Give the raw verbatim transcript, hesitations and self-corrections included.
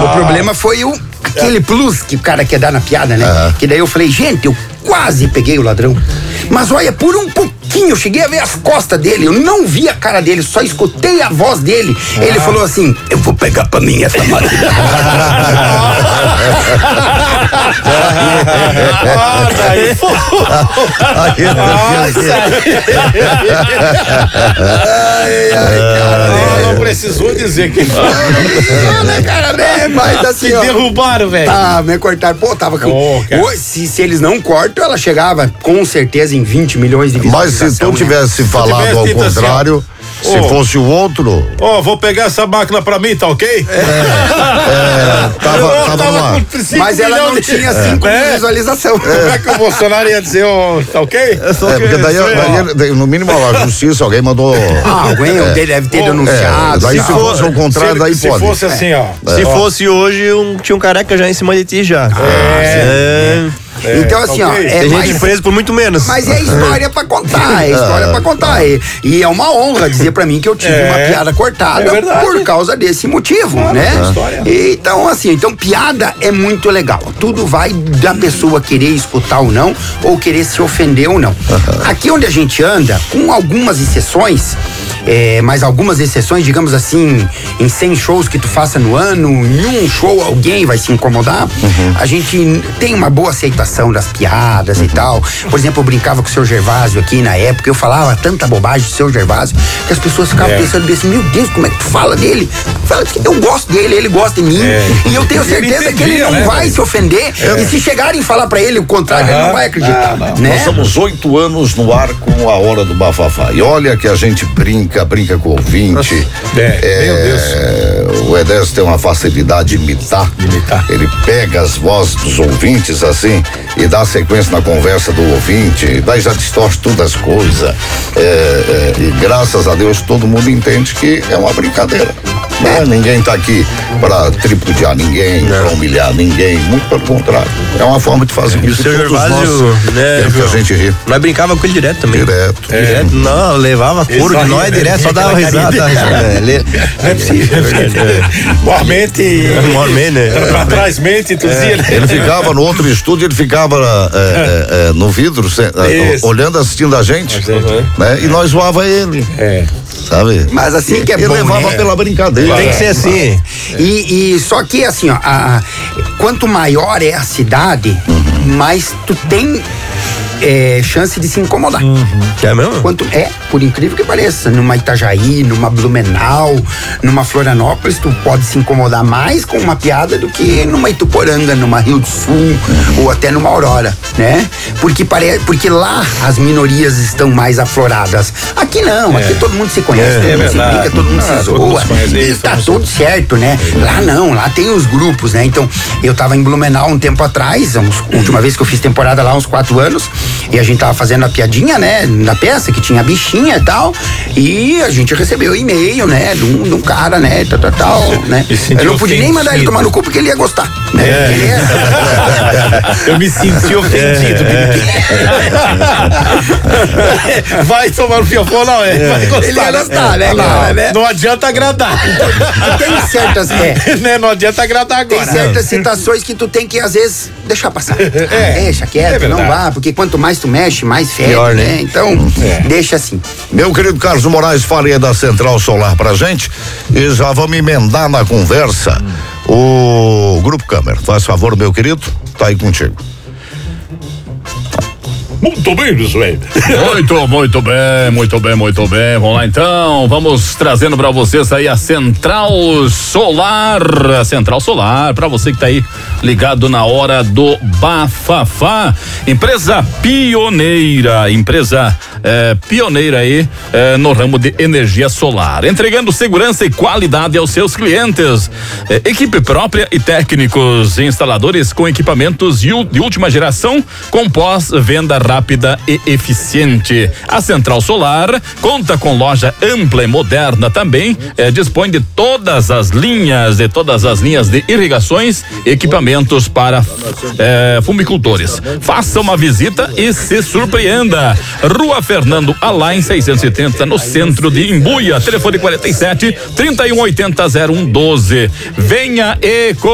O problema foi o aquele plus que o cara quer dar na piada, né? Uhum. Que daí eu falei, gente, eu quase peguei o ladrão. Mas olha, por um pouquinho, eu cheguei a ver as costas dele, eu não vi a cara dele, só escutei a voz dele. Ah. Ele falou assim, eu vou pegar pra mim essa máquina. Não precisou dizer que não, né, cara, né? Mas assim, ó, derrubaram, velho. Ah, me cortaram. Pô, tava com. Oh, se, se eles não cortam, ela chegava com certeza em vinte milhões de visualizações. Mas se tu tivesse né? falado tivesse ao contrário. Assim, se oh, fosse o outro. Ó, oh, vou pegar essa máquina pra mim, tá ok? É. é tava, tava, tava lá. Mas ela não tinha cinco é. visualizações. É. Como é que o Bolsonaro ia dizer, ó, oh, tá ok? É, é porque daí, daí, no mínimo, a justiça, alguém mandou. Ah, alguém é, deve ter oh, denunciado. É, daí se fosse o contrário, se, daí se pode. Se fosse assim, ó. Se fosse hoje, um, tinha um careca já em cima de ti já. É. é. É, então assim, okay. ó, é tem mais, gente preso por muito menos. Mas é história pra contar, é história pra contar. E, e é uma honra dizer pra mim que eu tive é, uma piada cortada é por causa desse motivo, ah, né? É então assim, então piada é muito legal. Tudo vai da pessoa querer escutar ou não, ou querer se ofender ou não. Uhum. Aqui onde a gente anda, com algumas exceções, é, mas algumas exceções, digamos assim, em cem shows que tu faça no ano, em um show alguém vai se incomodar, uhum. a gente tem uma boa aceitação das piadas uhum. e tal. Por exemplo, eu brincava com o seu Gervásio aqui na época, eu falava tanta bobagem do seu Gervásio que as pessoas ficavam é. pensando assim, meu Deus, como é que tu fala dele? Eu gosto dele, ele gosta de mim é. e eu tenho certeza ele entendia, que ele não né, vai véio? se ofender é. e se chegarem e falar pra ele o contrário, uhum. ele não vai acreditar. Não, não. Né? Nós estamos oito anos no ar com a Hora do Bafafá e olha que a gente brinca, brinca com o ouvinte. É, é, meu Deus. O Edésio tem uma facilidade de imitar. imitar. Ele pega as vozes dos ouvintes assim e dá sequência na conversa do ouvinte, daí já distorce todas as coisas. É, é, e graças a Deus todo mundo entende que é uma brincadeira. Né? Ninguém tá aqui para tripudiar ninguém, para humilhar ninguém, muito pelo contrário. É uma forma de fazer isso. E o seu Gervásio, né? É que a gente ri. Nós brincava com ele direto também. Direto. É. Direto. Não, levava couro de nós direto, só dava risada. Não é possível. Mormente. Mormente, né? Pra trás mente, tu dizia. Ele ficava no outro estúdio, ele ficava é, é, é, no vidro, se, é, olhando, assistindo a gente, uhum. né? E nós zoava ele. É. Sabe? Mas assim que é ele bom, levava né? pela brincadeira. Tem que ser assim. É. E, e só que assim, ó, a, quanto maior é a cidade, uhum. mais tu tem é, chance de se incomodar. Uhum. É mesmo? Quanto, é, por incrível que pareça, numa Itajaí, numa Blumenau, numa Florianópolis, tu pode se incomodar mais com uma piada do que numa Ituporanga, numa Rio do Sul, uhum. ou até numa Aurora, né? Porque, pare, porque lá as minorias estão mais afloradas. Aqui não, é. aqui todo mundo se conhece, é, todo mundo é se brinca, todo mundo ah, se zoa. E tá tudo certo, né? Lá não, lá tem os grupos, né? Então, eu tava em Blumenau um tempo atrás, a última vez que eu fiz temporada lá, uns quatro anos, e a gente tava fazendo a piadinha, né, na peça, que tinha a bichinha e tal, e a gente recebeu e-mail, né, de um, de um cara, né, tal, tal, tal, né. Eu não podia nem mandar ele tomar no cu porque ele ia gostar, né. É. Ele ia... Eu me senti ofendido. É. Vai tomar no fiofó, não, é. Vai gostar, ele ia gostar, né, não, cara, né? Não adianta agradar. Tem certas, é. né, não adianta agradar agora. Tem certas citações que tu tem que, às vezes, deixar passar. É. Deixa quieto, é não vá, porque quanto mais tu mexe, mais fede, Pior, né? né? Então, é. deixa assim. Meu querido Carlos Moraes, fale aí da Central Solar pra gente e já vamos emendar na conversa. Hum. O Grupo Câmara, faz favor, meu querido, tá aí contigo. Muito bem, pessoal. Muito, muito bem, muito bem, muito bem. Vamos lá então, vamos trazendo pra vocês aí a Central Solar, a Central Solar, pra você que tá aí ligado na hora do bafafá. Empresa pioneira, empresa é, pioneira aí é, no ramo de energia solar, entregando segurança e qualidade aos seus clientes. É, equipe própria e técnicos instaladores com equipamentos de última geração, com pós-venda rápida e eficiente. A Central Solar conta com loja ampla e moderna também, eh, dispõe de todas as linhas, de todas as linhas de irrigações, equipamentos para eh, fumicultores. Faça uma visita e se surpreenda. Rua Fernando Alain seiscentos e setenta, no centro de Imbuia. Telefone quarenta e sete, trinta e um, oitenta, zero um doze. Venha e